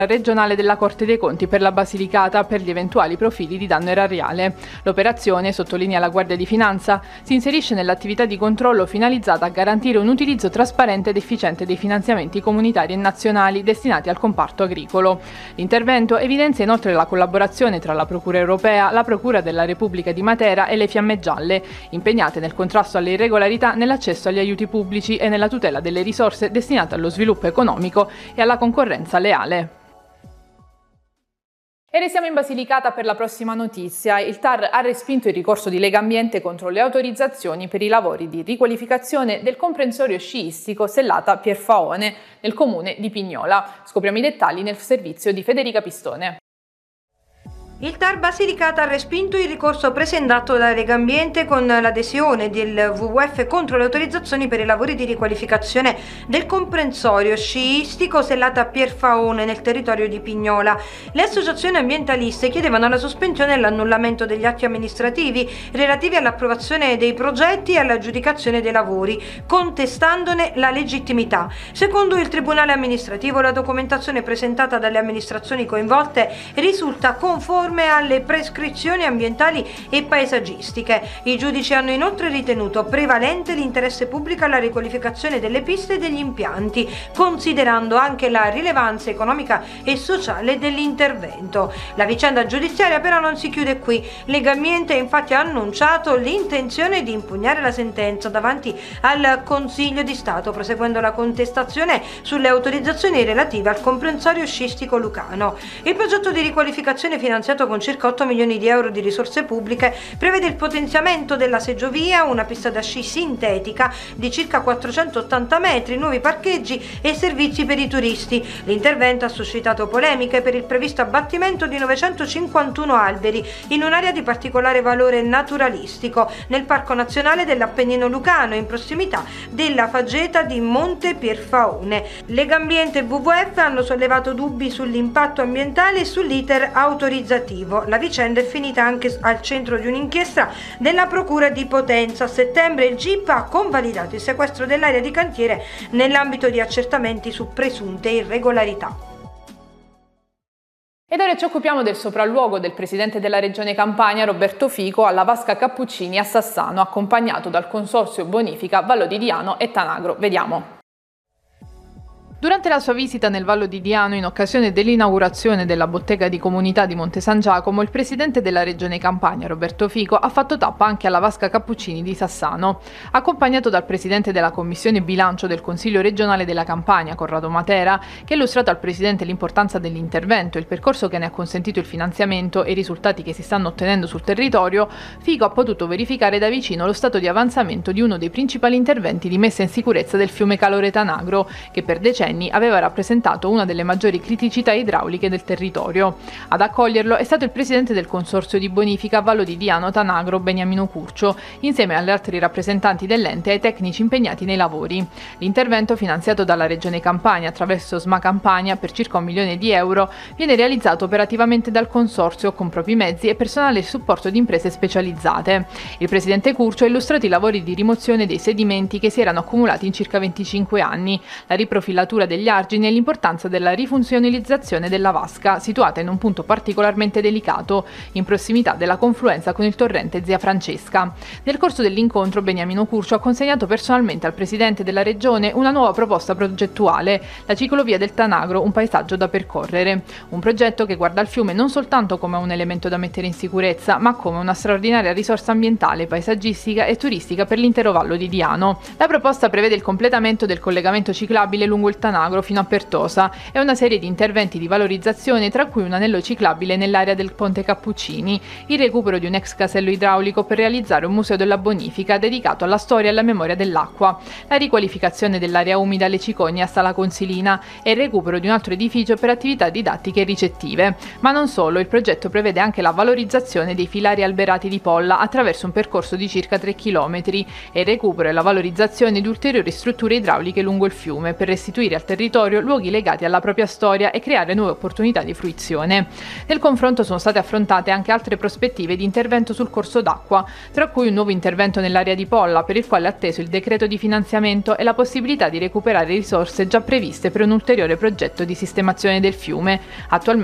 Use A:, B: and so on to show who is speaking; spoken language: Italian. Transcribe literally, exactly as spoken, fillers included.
A: regionale della Corte dei Conti per la Basilicata per gli eventuali profili di danno erariale. L'operazione, sottolinea la Guardia di Finanza, si inserisce nell'attività di controllo finalizzata a garantire un utilizzo trasparente ed efficiente dei finanziamenti comunitari e nazionali destinati al comparto agricolo. L'intervento evidenzia inoltre la collaborazione tra la Procura europea, la Procura della Repubblica di Matera e le Fiamme Gialle, impegnate nel contrasto alle irregolarità nell'accesso agli aiuti pubblici e nella tutela delle risorse destinate allo sviluppo economico e alla concorrenza leale. E restiamo in Basilicata per la prossima notizia. Il T A R ha respinto il ricorso di Legambiente contro le autorizzazioni per i lavori di riqualificazione del comprensorio sciistico Sellata Pierfaone nel comune di Pignola. Scopriamo i dettagli nel servizio di Federica Pistone.
B: Il T A R Basilicata ha respinto il ricorso presentato da Legambiente con l'adesione del W W F contro le autorizzazioni per i lavori di riqualificazione del comprensorio sciistico Sellata Pierfaone nel territorio di Pignola. Le associazioni ambientaliste chiedevano la sospensione e l'annullamento degli atti amministrativi relativi all'approvazione dei progetti e all'aggiudicazione dei lavori, contestandone la legittimità. Secondo il Tribunale amministrativo, la documentazione presentata dalle amministrazioni coinvolte risulta conforme alle prescrizioni ambientali e paesaggistiche. I giudici hanno inoltre ritenuto prevalente l'interesse pubblico alla riqualificazione delle piste e degli impianti, considerando anche la rilevanza economica e sociale dell'intervento. La vicenda giudiziaria però non si chiude qui. Legambiente infatti ha annunciato l'intenzione di impugnare la sentenza davanti al Consiglio di Stato, proseguendo la contestazione sulle autorizzazioni relative al comprensorio sciistico lucano. Il progetto di riqualificazione finanziato con circa otto milioni di euro di risorse pubbliche prevede il potenziamento della seggiovia, una pista da sci sintetica di circa quattrocentottanta metri, nuovi parcheggi e servizi per i turisti. L'intervento ha suscitato polemiche per il previsto abbattimento di novecentocinquantuno alberi in un'area di particolare valore naturalistico nel Parco Nazionale dell'Appennino Lucano, in prossimità della faggeta di Monte Pierfaone. Legambiente e W W F hanno sollevato dubbi sull'impatto ambientale e sull'iter autorizzativo. La vicenda è finita anche al centro di un'inchiesta della Procura di Potenza. A settembre il G I P ha convalidato il sequestro dell'area di cantiere nell'ambito di accertamenti su presunte irregolarità.
A: Ed ora ci occupiamo del sopralluogo del presidente della Regione Campania, Roberto Fico, alla Vasca Cappuccini a Sassano, accompagnato dal consorzio Bonifica Vallo di Diano e Tanagro. Vediamo. Durante la sua visita nel Vallo di Diano, in occasione dell'inaugurazione della bottega di comunità di Monte San Giacomo, il presidente della Regione Campania, Roberto Fico, ha fatto tappa anche alla Vasca Cappuccini di Sassano. Accompagnato dal presidente della Commissione Bilancio del Consiglio regionale della Campania, Corrado Matera, che ha illustrato al presidente l'importanza dell'intervento, il percorso che ne ha consentito il finanziamento e i risultati che si stanno ottenendo sul territorio, Fico ha potuto verificare da vicino lo stato di avanzamento di uno dei principali interventi di messa in sicurezza del fiume Calore Tanagro, che per decenni aveva rappresentato una delle maggiori criticità idrauliche del territorio. Ad accoglierlo è stato il presidente del consorzio di bonifica Vallo di Diano Tanagro, Beniamino Curcio, insieme agli altri rappresentanti dell'ente e ai tecnici impegnati nei lavori. L'intervento, finanziato dalla Regione Campania attraverso S M A Campania per circa un milione di euro, viene realizzato operativamente dal consorzio con propri mezzi e personale di supporto di imprese specializzate. Il presidente Curcio ha illustrato i lavori di rimozione dei sedimenti che si erano accumulati in circa venticinque anni, la riprofilatura degli argini e l'importanza della rifunzionalizzazione della vasca, situata in un punto particolarmente delicato, in prossimità della confluenza con il torrente Zia Francesca. Nel corso dell'incontro, Beniamino Curcio ha consegnato personalmente al presidente della regione una nuova proposta progettuale, la ciclovia del Tanagro, un paesaggio da percorrere. Un progetto che guarda il fiume non soltanto come un elemento da mettere in sicurezza, ma come una straordinaria risorsa ambientale, paesaggistica e turistica per l'intero Vallo di Diano. La proposta prevede il completamento del collegamento ciclabile lungo il Tanagro fino a Pertosa e una serie di interventi di valorizzazione, tra cui un anello ciclabile nell'area del Ponte Cappuccini, il recupero di un ex casello idraulico per realizzare un museo della bonifica dedicato alla storia e alla memoria dell'acqua, la riqualificazione dell'area umida alle Cicogne a Sala Consilina e il recupero di un altro edificio per attività didattiche e ricettive. Ma non solo, il progetto prevede anche la valorizzazione dei filari alberati di Polla attraverso un percorso di circa tre chilometri e il recupero e la valorizzazione di ulteriori strutture idrauliche lungo il fiume per restituire al al territorio luoghi legati alla propria storia e creare nuove opportunità di fruizione. Nel confronto sono state affrontate anche altre prospettive di intervento sul corso d'acqua, tra cui un nuovo intervento nell'area di Polla, per il quale è atteso il decreto di finanziamento e la possibilità di recuperare risorse già previste per un ulteriore progetto di sistemazione del fiume. Attualmente